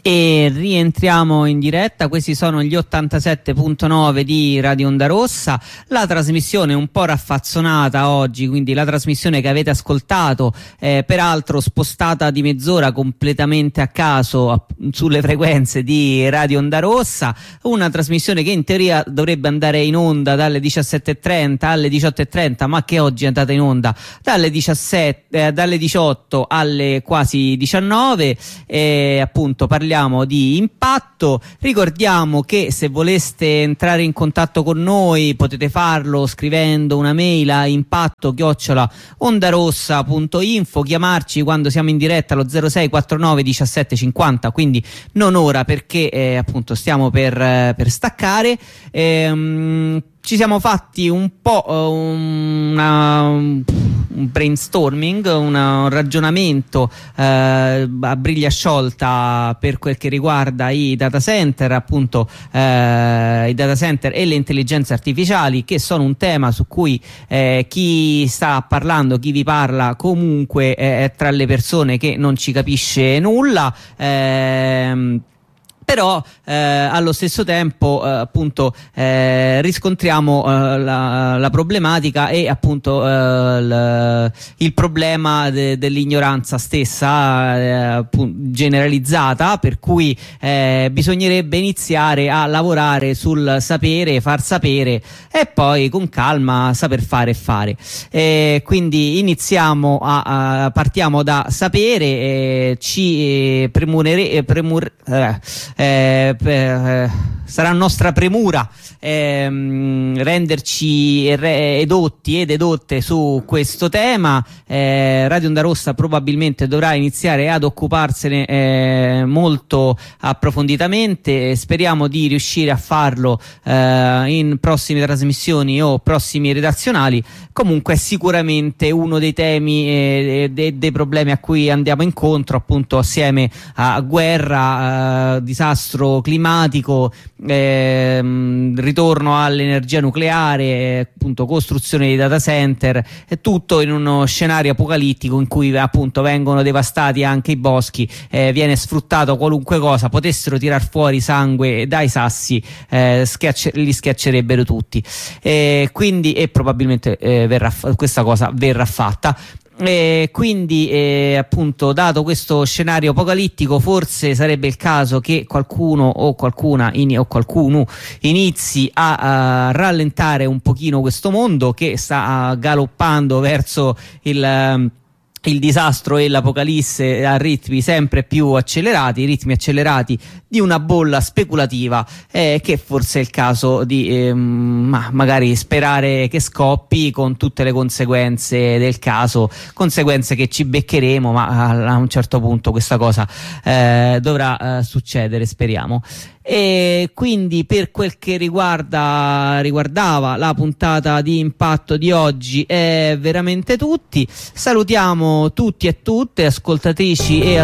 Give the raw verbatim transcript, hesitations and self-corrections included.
E rientriamo in diretta. Questi sono gli ottantasette punto nove di Radio Onda Rossa, la trasmissione un po' raffazzonata oggi, quindi la trasmissione che avete ascoltato, eh, peraltro spostata di mezz'ora completamente a caso a, sulle frequenze di Radio Onda Rossa, una trasmissione che in teoria dovrebbe andare in onda dalle diciassette e trenta alle diciotto e trenta, ma che oggi è andata in onda dalle diciassette, eh, dalle diciotto alle quasi diciannove, e appunto parliamo di impatto. Ricordiamo che se voleste entrare in contatto con noi potete farlo scrivendo una mail a impatto chiocciola ondarossa punto info, chiamarci quando siamo in diretta allo zero sei quarantanove diciassette cinquanta, quindi non ora perché eh, appunto stiamo per, eh, per staccare. ehm, Ci siamo fatti un po' uh, una, un brainstorming, una, un ragionamento uh, a briglia sciolta per quel che riguarda i data center, appunto uh, i data center e le intelligenze artificiali, che sono un tema su cui eh, chi sta parlando, chi vi parla comunque è tra le persone che non ci capisce nulla. ehm Però eh, allo stesso tempo eh, appunto eh, riscontriamo eh, la, la problematica e appunto eh, l, il problema de, dell'ignoranza stessa eh, generalizzata, per cui eh, bisognerebbe iniziare a lavorare sul sapere, far sapere e poi con calma saper fare e fare. E quindi iniziamo a, a partiamo da sapere, e ci eh, premurere, premur, eh, Eh, eh, sarà nostra premura ehm, renderci edotti ed edotte su questo tema. eh, Radio Onda Rossa probabilmente dovrà iniziare ad occuparsene eh, molto approfonditamente. Speriamo di riuscire a farlo eh, in prossime trasmissioni o prossimi redazionali. Comunque è sicuramente uno dei temi e dei, dei problemi a cui andiamo incontro, appunto assieme a guerra, eh, disastro climatico, ehm, ritorno all'energia nucleare, appunto costruzione di data center, è tutto in uno scenario apocalittico in cui appunto vengono devastati anche i boschi, eh, viene sfruttato qualunque cosa, potessero tirar fuori sangue dai sassi, eh, schiacce, li schiaccerebbero tutti, e quindi e probabilmente eh, verrà, questa cosa verrà fatta. E quindi eh, appunto, dato questo scenario apocalittico, forse sarebbe il caso che qualcuno o qualcuna in, o qualcuno inizi a, a rallentare un pochino questo mondo che sta galoppando verso il il disastro e l'apocalisse a ritmi sempre più accelerati, ritmi accelerati di una bolla speculativa, eh, che forse è il caso di eh, ma magari sperare che scoppi, con tutte le conseguenze del caso, conseguenze che ci beccheremo, ma a, a un certo punto questa cosa eh, dovrà eh, succedere, speriamo. E quindi per quel che riguarda riguardava la puntata di impatto di oggi è veramente tutti. Salutiamo tutti e tutte, ascoltatrici e